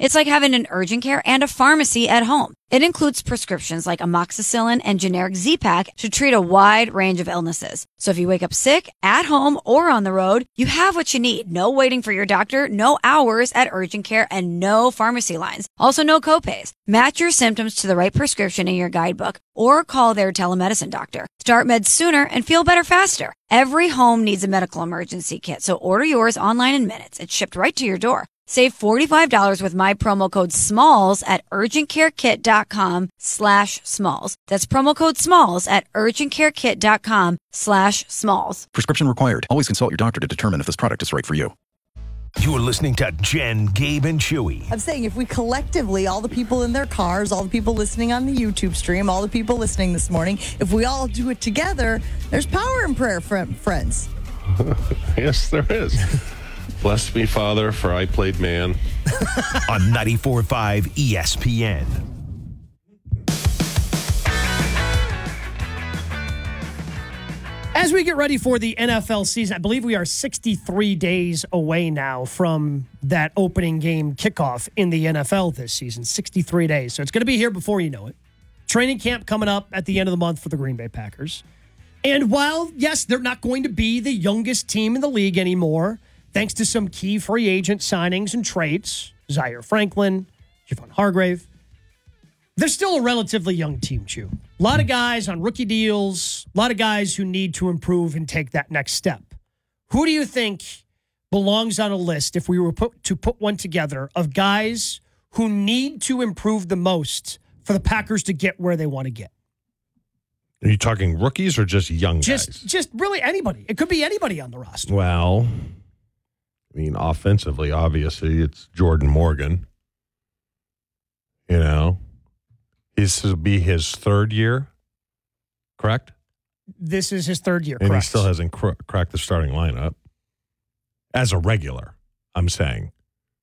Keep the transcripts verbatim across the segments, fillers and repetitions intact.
It's like having an urgent care and a pharmacy at home. It includes prescriptions like amoxicillin and generic Z-Pak to treat a wide range of illnesses. So if you wake up sick, at home, or on the road, you have what you need. No waiting for your doctor, no hours at urgent care, and no pharmacy lines. Also no copays. Match your symptoms to the right prescription in your guidebook or call their telemedicine doctor. Start meds sooner and feel better faster. Every home needs a medical emergency kit, so order yours online in minutes. It's shipped right to your door. Save forty-five dollars with my promo code SMALLS at urgentcarekit.com slash SMALLS. That's promo code SMALLS at urgentcarekit.com slash SMALLS. Prescription required. Always consult your doctor to determine if this product is right for you. You're listening to Jen, Gabe, and Chewy. I'm saying if we collectively, all the people in their cars, all the people listening on the YouTube stream, all the people listening this morning, if we all do it together, there's power in prayer, friends. Yes, there is. Bless me, Father, for I played man. On ninety-four point five E S P N. As we get ready for the N F L season, I believe we are sixty-three days away now from that opening game kickoff in the N F L this season. sixty-three days. So it's going to be here before you know it. Training camp coming up at the end of the month for the Green Bay Packers. And while, yes, they're not going to be the youngest team in the league anymore, thanks to some key free agent signings and trades, Zaire Franklin, Javon Hargrave, they're still a relatively young team, Chew. A lot of guys on rookie deals, a lot of guys who need to improve and take that next step. Who do you think belongs on a list, if we were put, to put one together, of guys who need to improve the most for the Packers to get where they want to get? Are you talking rookies or just young just, guys? Just really anybody. It could be anybody on the roster. Well, I mean, offensively, obviously, it's Jordan Morgan. You know, this will be his third year, correct? This is his third year, and correct. he still hasn't cr- cracked the starting lineup as a regular, I'm saying.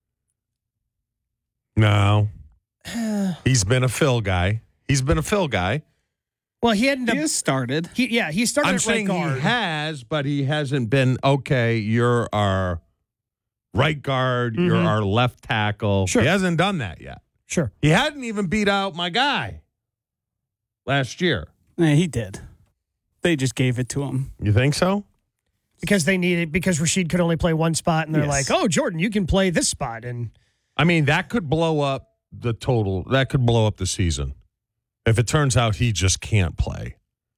No. He's been a fill guy. He's been a fill guy. Well, he hadn't. He has started. He, yeah, he started I'm at right saying guard. he has, but he hasn't been, okay, you're our right guard, mm-hmm. you're our left tackle. Sure. He hasn't done that yet. Sure. He hadn't even beat out my guy last year. Yeah, he did. They just gave it to him. You think so? Because they needed, because Rashid could only play one spot, and they're Yes. like, oh, Jordan, you can play this spot. And I mean, that could blow up the total. That could blow up the season if it turns out he just can't play.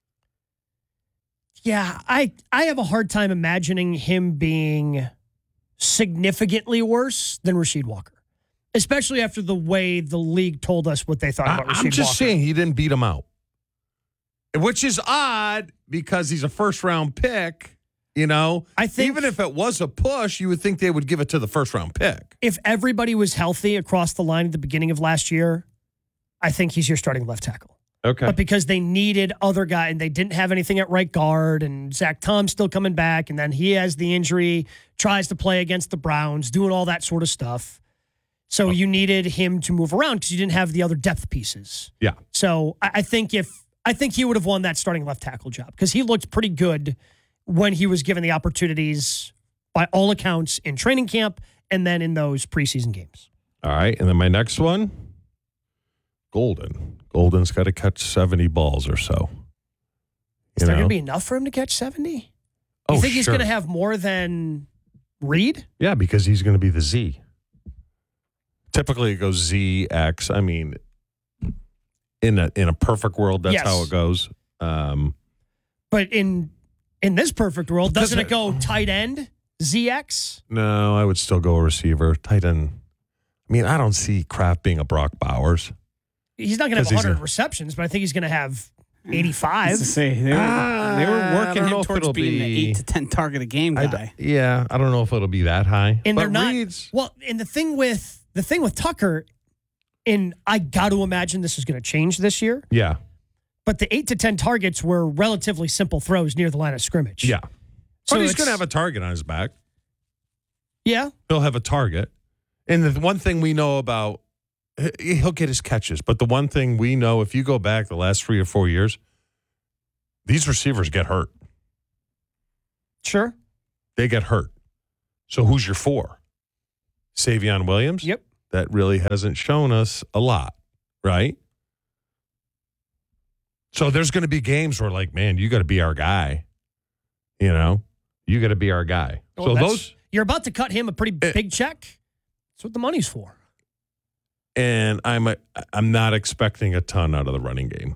Yeah, I, I have a hard time imagining him being significantly worse than Rasheed Walker, especially after the way the league told us what they thought about I, Rasheed I'm just Walker. saying he didn't beat him out, which is odd because he's a first-round pick. You know, I think even if it was a push, you would think they would give it to the first-round pick. If everybody was healthy across the line at the beginning of last year, I think he's your starting left tackle. Okay. But because they needed other guys and they didn't have anything at right guard, and Zach Tom's still coming back, and then he has the injury, tries to play against the Browns, doing all that sort of stuff. So oh. you needed him to move around because you didn't have the other depth pieces. Yeah. So I, I think if I think he would have won that starting left tackle job because he looked pretty good when he was given the opportunities, by all accounts, in training camp and then in those preseason games. All right, and then my next one, Golden. Golden's got to catch seventy balls or so. Is there going to be enough for him to catch seventy? Oh, you think he's sure. going to have more than Reed? Yeah, because he's going to be the Z. Typically, it goes Z, X. I mean, in a in a perfect world, that's yes. how it goes. Um, but in in this perfect world, doesn't it go tight end, Z X? No, I would still go receiver. Tight end. I mean, I don't see Kraft being a Brock Bowers. He's not going to have one hundred a, receptions, but I think he's going to have eighty-five. To say, they, were, uh, they were working him towards being be, the eight to ten target a game guy. I, yeah, I don't know if it'll be that high. And but they're not. Reed's, well, and the thing with the thing with Tucker, and I got to imagine this is going to change this year. Yeah. But the eight to ten targets were relatively simple throws near the line of scrimmage. Yeah. So but he's going to have a target on his back. Yeah. He'll have a target. And the one thing we know about, he'll get his catches. But the one thing we know, if you go back the last three or four years, these receivers get hurt. Sure. They get hurt. So who's your four? Savion Williams? Yep. that really hasn't shown us a lot, right? So there's going to be games where, like, man, you got to be our guy. You know, you got to be our guy. Well, so that's- those, You're about to cut him a pretty big check. That's what the money's for. and I'm a, I'm not expecting a ton out of the running game.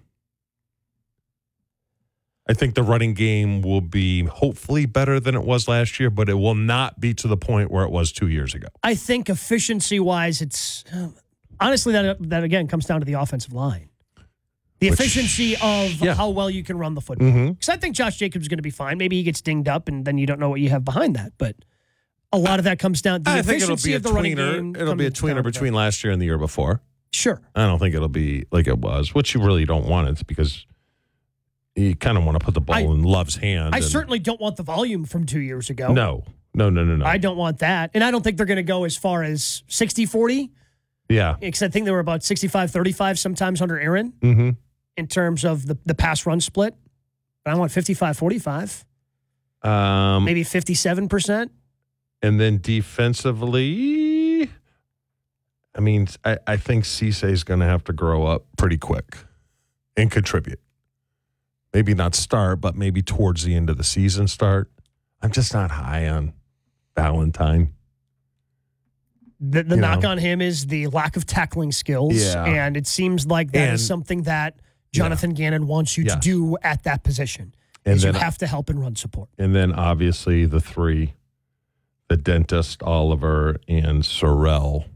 I think the running game will be hopefully better than it was last year, but it will not be to the point where it was two years ago. I think efficiency-wise, it's uh, honestly that that again comes down to the offensive line, the Which- efficiency of yeah. how well you can run the football. Mhm. Because I think Josh Jacobs is going to be fine. Maybe he gets dinged up, and then you don't know what you have behind that. But a lot of that comes down to the I think it'll efficiency be a of the running tweener. game. It'll be a comes tweener down to between that. last year and the year before. Sure. I don't think it'll be like it was, which you really don't want it because you kind of want to put the ball I- in Love's hand. I and- certainly don't want the volume from two years ago. No, no, no, no, no. I don't want that. And I don't think they're going to go as far as sixty forty, Yeah. because I think they were about sixty-five thirty-five sometimes under Aaron Mm-hmm. in terms of the, the pass run split. But I want fifty-five forty-five, Um, maybe fifty-seven percent. and then defensively, I mean, I, I think Cisse is going to have to grow up pretty quick and contribute. Maybe not start, but maybe towards the end of the season start. I'm just not high on Valentine. The, the You knock know. on him is the lack of tackling skills. Yeah. And it seems like that is And- something that Jonathan Gannon wants you Yeah. to do at that position. And Is you then- have to help and run support. And then obviously the three, the dentist, Oliver, and Sorrell.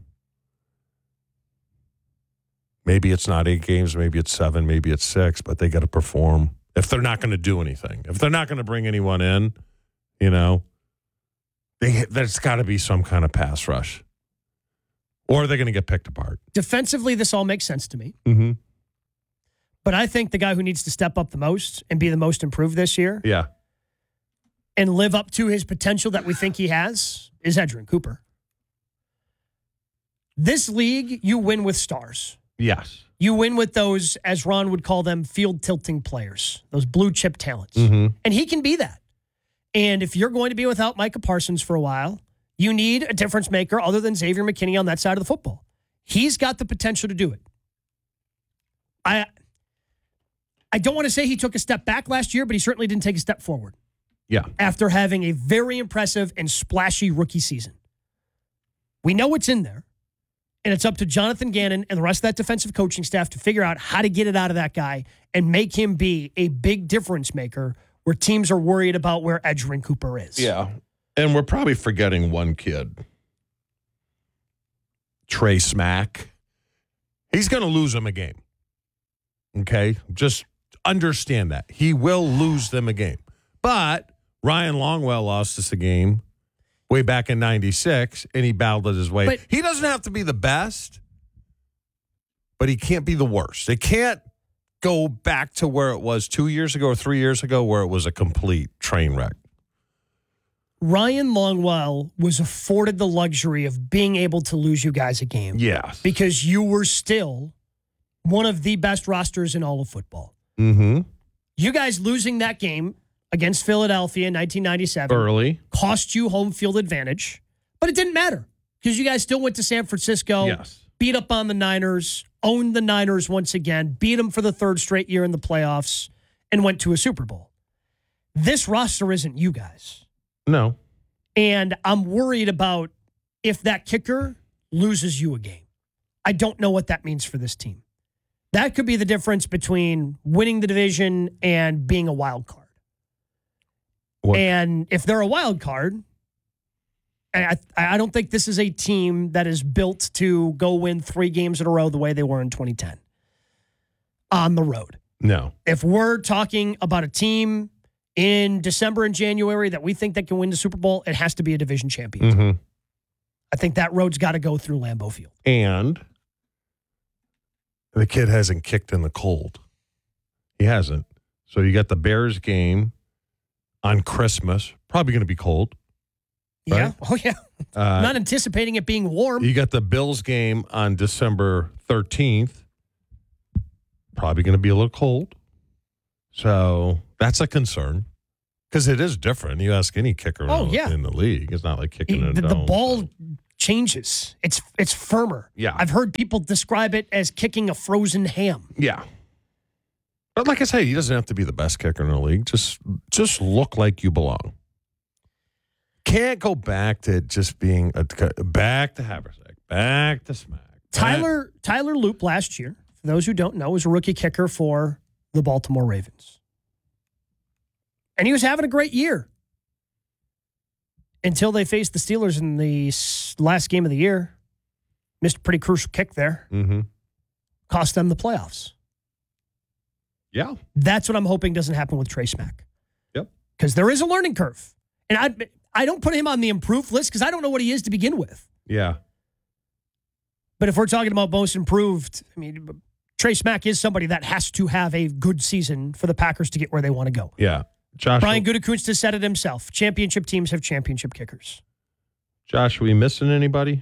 Maybe it's not eight games, maybe it's seven, maybe it's six, but they got to perform. If they're not going to do anything, if they're not going to bring anyone in, you know, they, there's got to be some kind of pass rush. Or they're going to get picked apart. Defensively, this all makes sense to me. Mm-hmm. But I think the guy who needs to step up the most and be the most improved this year Yeah. and live up to his potential that we think he has is Edgerrin Cooper. This league, you win with stars. Yes. You win with those, as Ron would call them, field tilting players, those blue chip talents. Mm-hmm. And he can be that. And if you're going to be without Micah Parsons for a while, you need a difference maker other than Xavier McKinney on that side of the football. He's got the potential to do it. I I don't want to say he took a step back last year, but he certainly didn't take a step forward Yeah. after having a very impressive and splashy rookie season. We know what's in there, and it's up to Jonathan Gannon and the rest of that defensive coaching staff to figure out how to get it out of that guy and make him be a big difference maker where teams are worried about where Edgerrin Cooper is. Yeah. And we're probably forgetting one kid. Trey Smack. He's going to lose them a game. Okay? Just understand that. He will lose them a game. But Ryan Longwell lost us a game way back in ninety-six, and he battled his way. But- he doesn't have to be the best, but he can't be the worst. It can't go back to where it was two years ago or three years ago where it was a complete train wreck. Ryan Longwell was afforded the luxury of being able to lose you guys a game. Yes. Because you were still one of the best rosters in all of football. Mm-hmm. You guys losing that game against Philadelphia in nineteen ninety-seven Early. cost you home field advantage, but it didn't matter because you guys still went to San Francisco, Yes. beat up on the Niners, owned the Niners once again, beat them for the third straight year in the playoffs, and went to a Super Bowl. This roster isn't you guys. No. And I'm worried about if that kicker loses you a game. I don't know what that means for this team. That could be the difference between winning the division and being a wild card. What? And if they're a wild card, I, I don't think this is a team that is built to go win three games in a row the way they were in twenty ten on the road. No. If we're talking about a team in December and January that we think that can win the Super Bowl, it has to be a division champion. Mm-hmm. I think that road's got to go through Lambeau Field. And the kid hasn't kicked in the cold. He hasn't. So you got the Bears game on Christmas. Probably going to be cold. Yeah. Right? Oh, yeah. Uh, Not anticipating it being warm. You got the Bills game on December thirteenth. Probably going to be a little cold. So that's a concern because it is different. You ask any kicker Oh, in, yeah. in the league. It's not like kicking He- in the, a the dome. ball changes. It's it's firmer. Yeah. I've heard people describe it as kicking a frozen ham. Yeah. But like I say, he doesn't have to be the best kicker in the league. Just just look like you belong. Can't go back to just being a back to Haversack, back to Smack. Tyler Tyler Loop last year, for those who don't know, was a rookie kicker for the Baltimore Ravens. And he was having a great year until they faced the Steelers in the last game of the year. Missed a pretty crucial kick there. Mm-hmm. Cost them the playoffs. Yeah. That's what I'm hoping doesn't happen with Trey Smack. Yep. Because there is a learning curve. And I I don't put him on the improved list because I don't know what he is to begin with. Yeah. But if we're talking about most improved, I mean, Trey Smack is somebody that has to have a good season for the Packers to get where they want to go. Yeah. Josh, Brian Gutekunst has said it himself. Championship teams have championship kickers. Josh, are we missing anybody?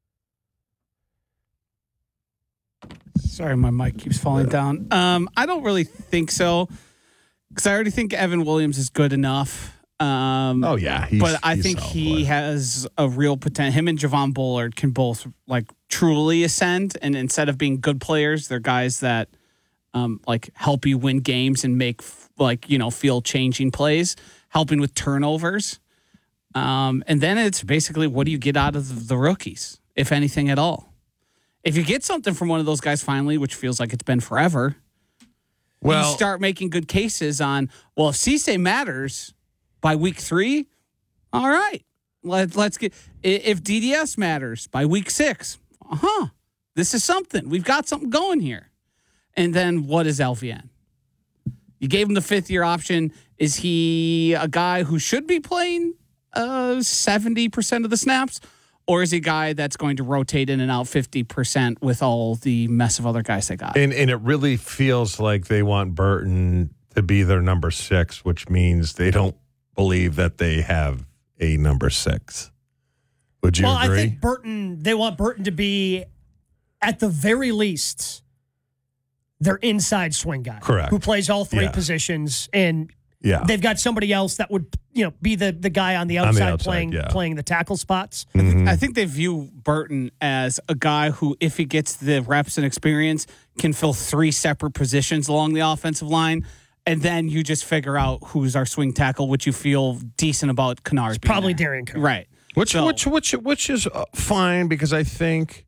Sorry, my mic keeps falling down. Um, I don't really think so because I already think Evan Williams is good enough. Um, Oh, yeah. He's, but I he's think solid he player. has a real potential. Him and Javon Bullard can both like truly ascend, and instead of being good players, they're guys that um, like help you win games and make like you know field changing plays, helping with turnovers. Um, and then it's basically what do you get out of the rookies, if anything at all? If you get something from one of those guys finally, which feels like it's been forever, Well, you start making good cases on. Well, if Cisse matters by week three, all right. Let, let's get if D D S matters by week six. Uh huh. This is something. We've got something going here. And then what is L V N? You gave him the fifth year option. Is he a guy who should be playing uh, seventy percent of the snaps? Or is he a guy that's going to rotate in and out fifty percent with all the mess of other guys they got? And, and it really feels like they want Burton to be their number six, which means they don't believe that they have a number six. Would you well, agree? I think Burton, they want Burton to be, at the very least, their inside swing guy. Correct. Who plays all three Yeah. positions. And yeah. they've got somebody else that would, you know, be the, the guy on the On outside, the outside, playing yeah. playing the tackle spots. Mhm. I think they view Burton as a guy who, if he gets the reps and experience, can fill three separate positions along the offensive line. And then you just figure out who's our swing tackle, which you feel decent about Kennard. being Probably there. Darian Kerr. Right. Which, So- which, which, which is uh, fine because I think,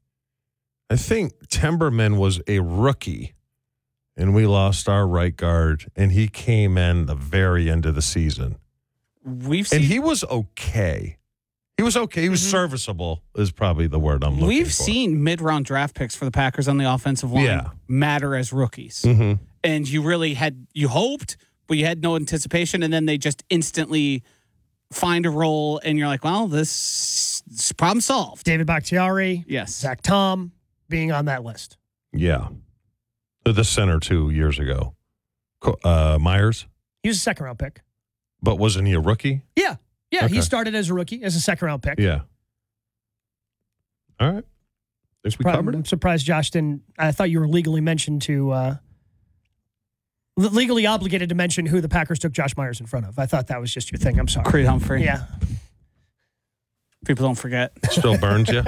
I think Timberman was a rookie, and we lost our right guard, and he came in the very end of the season, We've seen and he was okay. He was okay. He was Mhm. serviceable. Is probably the word I'm looking We've for. seen mid-round draft picks for the Packers on the offensive line Yeah. matter as rookies. Mm-hmm. And you really had, you hoped, but you had no anticipation. And then they just instantly find a role and you're like, well, this, this problem solved. David Bakhtiari, Yes. Zach Tom being on that list. Yeah, the center two years ago, Co- uh, Myers, He was a second round pick. but wasn't he a rookie? Yeah. Yeah. Okay. He started as a rookie, as a second round pick. Yeah. All right. Think we Surpri- covered I'm it. surprised Josh didn't. I thought you were legally mentioned to, uh, le- legally obligated to mention who the Packers took Josh Myers in front of. I thought that was just your thing. I'm sorry. Creed Humphrey. Yeah. People don't forget. Still burns you.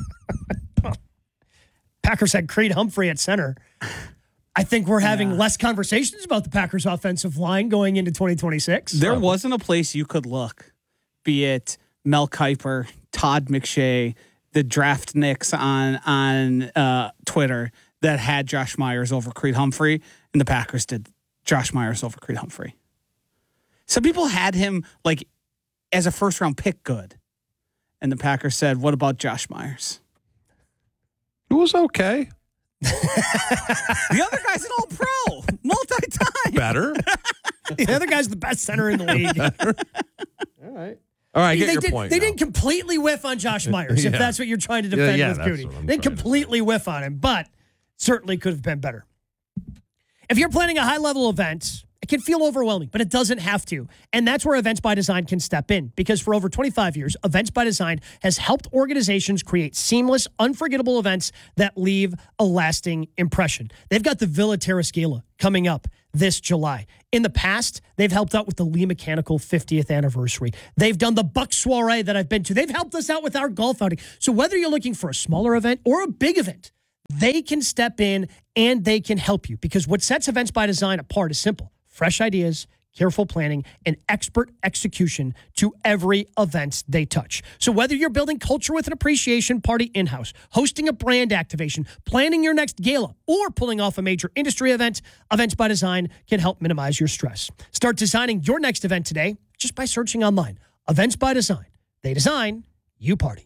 Packers had Creed Humphrey at center. I think we're having Yeah. less conversations about the Packers offensive line going into twenty twenty-six. There wasn't a place you could look, be it Mel Kiper, Todd McShay, the draft nicks on on uh, Twitter that had Josh Myers over Creed Humphrey, and the Packers did Josh Myers over Creed Humphrey. Some people had him like as a first round pick good, and the Packers said, "What about Josh Myers?" It was okay. The other guy's an all-pro, multi-time. Better. The other guy's the best center in the league. All right. All right. I get they your did, point. They now. didn't completely whiff on Josh Myers, if Yeah. that's what you're trying to defend yeah, with that's Goody. what I'm They trying to completely whiff on him, but certainly could have been better. If you're planning a high-level event, it can feel overwhelming, but it doesn't have to. And that's where Events by Design can step in, because for over twenty-five years, Events by Design has helped organizations create seamless, unforgettable events that leave a lasting impression. They've got the Villa Terrascala coming up this July. In the past, they've helped out with the Lee Mechanical fiftieth anniversary. They've done the Buck Soiree that I've been to. They've helped us out with our golf outing. So whether you're looking for a smaller event or a big event, they can step in and they can help you, because what sets Events by Design apart is simple: fresh ideas, careful planning, and expert execution to every event they touch. So whether you're building culture with an appreciation party in-house, hosting a brand activation, planning your next gala, or pulling off a major industry event, Events by Design can help minimize your stress. Start designing your next event today just by searching online. Events by Design. They design, you party.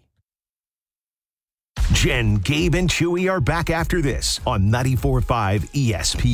Jen, Gabe, and Chewy are back after this on ninety-four point five E S P N.